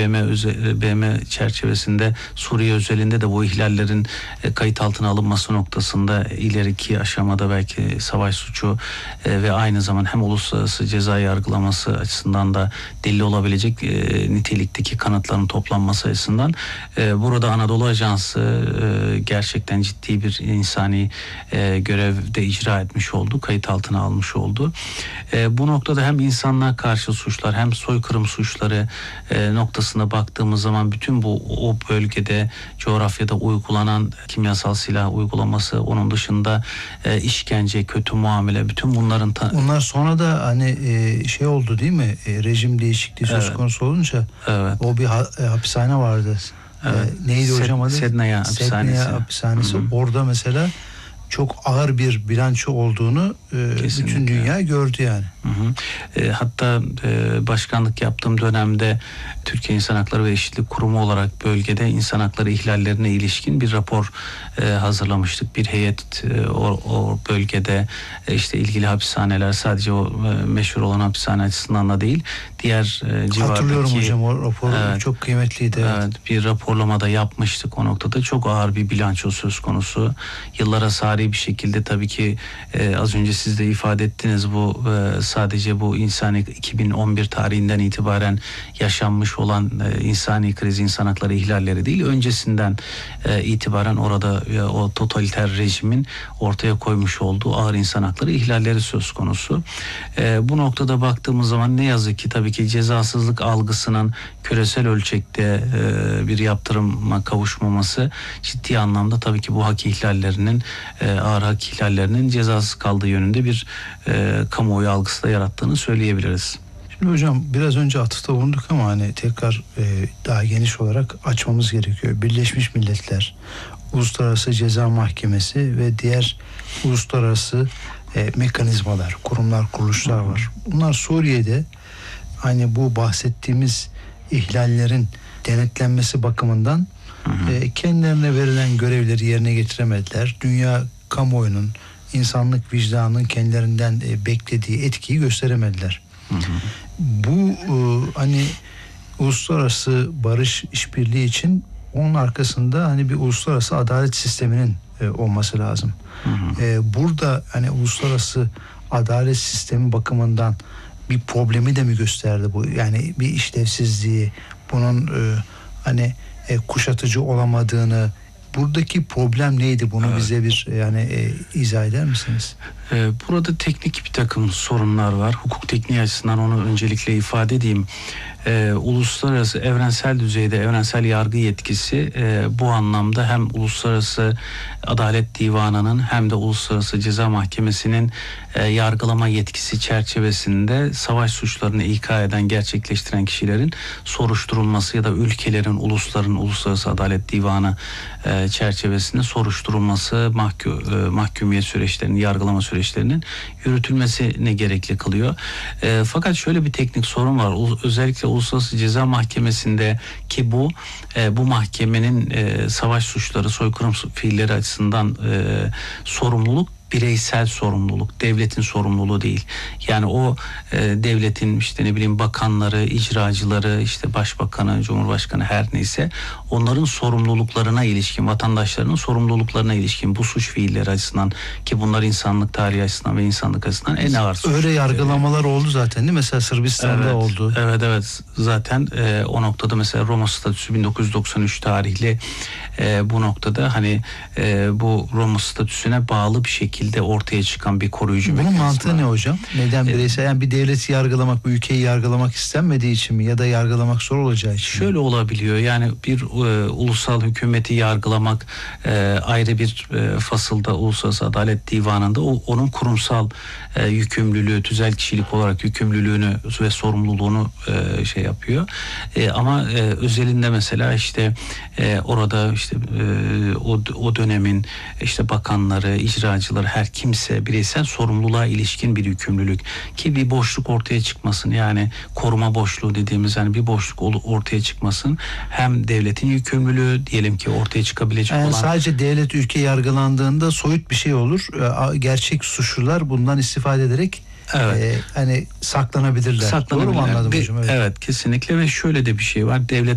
BM çerçevesinde Suriye özelinde de bu ihlallerin kayıt altına alınması noktasında ileriki aşamada belki savaş suçu ve aynı zaman hem uluslararası ceza yargılaması açısından da delil olabilecek nitelikteki kanıtların toplanması açısından burada Anadolu Ajansı gerçekten ciddi bir insani görevde icra etmiş oldu, kayıt altına almış oldu. Bu noktada hem insanlığa karşı suçlar hem soykırım suçları noktasına baktığımız zaman bütün o bölgede, coğrafyada uygulanan kimyasal silah uygulaması, onun dışında işkence, kötü muamele, bütün bunların bunlar sonra da hani şey oldu değil mi? Rejim değişikliği söz konusu olunca o bir hapishane vardı. Neydi hocam adı? Sednaya hapishanesi. Orada mesela çok ağır bir bilanço olduğunu bütün dünya gördü yani. Hatta başkanlık yaptığım dönemde Türkiye İnsan Hakları ve Eşitlik Kurumu olarak bölgede insan hakları ihlallerine ilişkin bir rapor hazırlamıştık. Bir heyet o bölgede işte ilgili hapishaneler, sadece o meşhur olan hapishane açısından da değil, diğer civardaki... Hatırlıyorum hocam, o rapor çok kıymetliydi. Evet, bir raporlamada yapmıştık o noktada. Çok ağır bir bilanço söz konusu. Yıllara sari bir şekilde tabii ki az önce siz de ifade ettiniz, bu sadece bu insani 2011 tarihinden itibaren yaşanmış olan insani kriz, insan hakları ihlalleri değil, öncesinden itibaren orada o totaliter rejimin ortaya koymuş olduğu ağır insan hakları ihlalleri söz konusu. Bu noktada baktığımız zaman ne yazık ki tabii ki cezasızlık algısının küresel ölçekte bir yaptırıma kavuşmaması ciddi anlamda tabii ki bu hak ihlallerinin, ağır hak ihlallerinin cezasız kaldığı yönünde bir kamuoyu algısı da yarattığını söyleyebiliriz. Şimdi hocam biraz önce atıfta bulunduk ama hani tekrar daha geniş olarak açmamız gerekiyor. Birleşmiş Milletler, Uluslararası Ceza Mahkemesi ve diğer uluslararası mekanizmalar, kurumlar, kuruluşlar var. Bunlar Suriye'de hani bu bahsettiğimiz ihlallerin denetlenmesi bakımından kendilerine verilen görevleri yerine getiremediler. Dünya kamuoyunun, insanlık vicdanının kendilerinden beklediği etkiyi gösteremediler. Bu hani uluslararası barış işbirliği için onun arkasında hani bir uluslararası adalet sisteminin olması lazım. Burada hani uluslararası adalet sistemi bakımından bir problemi de mi gösterdi bu? Yani bir işlevsizliği, bunun hani kuşatıcı olamadığını, buradaki problem neydi? Bunu bize bir izah eder misiniz? Burada teknik bir takım sorunlar var. Hukuk tekniği açısından onu öncelikle ifade edeyim. Uluslararası evrensel düzeyde evrensel yargı yetkisi bu anlamda hem Uluslararası Adalet Divanı'nın hem de Uluslararası Ceza Mahkemesi'nin yargılama yetkisi çerçevesinde savaş suçlarını ihka eden, gerçekleştiren kişilerin soruşturulması ya da ülkelerin, ulusların Uluslararası Adalet Divanı çerçevesinde soruşturulması, mahkumiyet süreçlerinin, yargılama süreçlerinin yürütülmesini gerekli kılıyor. Fakat şöyle bir teknik sorun var. Özellikle Uluslararası Ceza Mahkemesi'nde ki bu mahkemenin savaş suçları, soykırım fiilleri açısından sorumluluk bireysel sorumluluk, devletin sorumluluğu değil. Yani o devletin işte ne bileyim bakanları, icracıları, işte başbakanı, cumhurbaşkanı her neyse onların sorumluluklarına ilişkin, vatandaşlarının sorumluluklarına ilişkin bu suç fiilleri açısından ki bunlar insanlık tarihi açısından ve insanlık açısından en ağır suç. Öyle yargılamalar oldu zaten değil mi? Mesela Sırbistan'da oldu. Evet. Zaten o noktada mesela Roma Statüsü 1993 tarihli bu noktada hani bu Roma Statüsü'ne bağlı bir şekilde ortaya çıkan bir koruyucu mekanizma. Bunun mantığı ne hocam? Neden bireysel? Yani bir devleti yargılamak, bir ülkeyi yargılamak istenmediği için mi? Ya da yargılamak zor olacağı için mi? Şöyle olabiliyor. Yani bir ulusal hükümeti yargılamak ayrı bir fasılda Uluslararası Adalet Divanı'nda onun kurumsal yükümlülüğü, tüzel kişilik olarak yükümlülüğünü ve sorumluluğunu şey yapıyor. Ama özelinde mesela işte orada işte o dönemin işte bakanları, icracılar, her kimse bireysel sorumluluğa ilişkin bir yükümlülük ki bir boşluk ortaya çıkmasın, yani koruma boşluğu dediğimiz yani bir boşluk ortaya çıkmasın, hem devletin yükümlülüğü diyelim ki ortaya çıkabilecek yani olan. Sadece devlet ülke yargılandığında soyut bir şey olur. Gerçek suçlular bundan istifade ederek hani saklanabilirler. Doğru mu anladım hocam? Evet, kesinlikle ve şöyle de bir şey var. Devlet